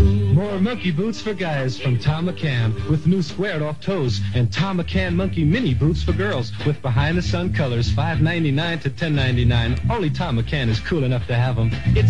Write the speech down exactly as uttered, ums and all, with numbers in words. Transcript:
More monkey boots for guys from Tom McCann with new squared-off toes, and Tom McCann monkey mini boots for girls with behind-the-sun colors, five ninety-nine to ten ninety-nine. Only Tom McCann is cool enough to have them. It's